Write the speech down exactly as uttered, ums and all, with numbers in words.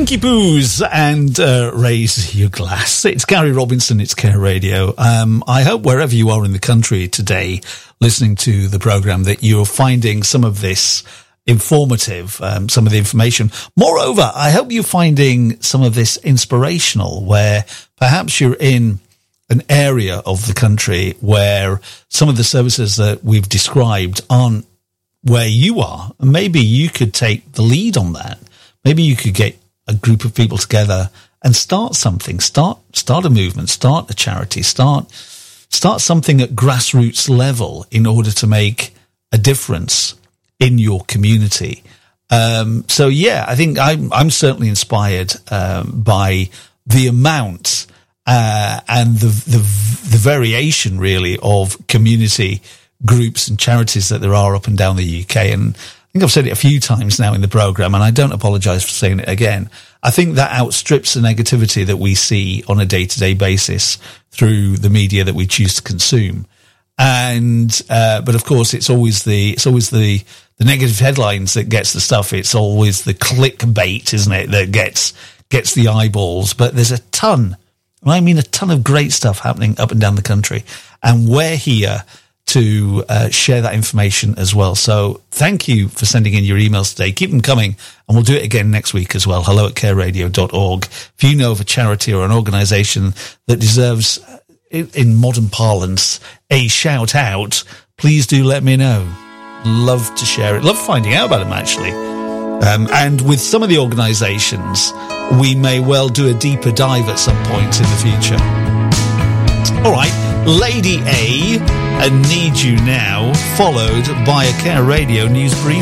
Monkey Boos and uh, Raise Your Glass. It's Gary Robinson, it's Care Radio. Um, I hope wherever you are in the country today listening to the programme that you're finding some of this informative, um, some of the information. Moreover, I hope you're finding some of this inspirational, where perhaps you're in an area of the country where some of the services that we've described aren't where you are. And maybe you could take the lead on that. Maybe you could get a group of people together and start something, start, start a movement, start a charity, start, start something at grassroots level in order to make a difference in your community. Um, so yeah, I think I'm, I'm certainly inspired, um, by the amount, uh, and the, the, the variation really of community groups and charities that there are up and down the U K. And I think I've said it a few times now in the programme, and I don't apologise for saying it again. I think that outstrips the negativity that we see on a day-to-day basis through the media that we choose to consume. And, uh, but of course, it's always the, it's always the, the negative headlines that gets the stuff. It's always the clickbait, isn't it, that gets, gets the eyeballs. But there's a ton, and I mean a ton of great stuff happening up and down the country. And we're here to uh, share that information as well. So thank you for sending in your emails today. Keep them coming, and we'll do it again next week as well. Hello at care radio dot org. If you know of a charity or an organisation that deserves, in, in modern parlance, a shout out, please do let me know. Love to share it. Love finding out about them, actually. Um, and with some of the organisations, we may well do a deeper dive at some point in the future. All right, Lady A, and Need You Now, followed by a Care Radio news brief.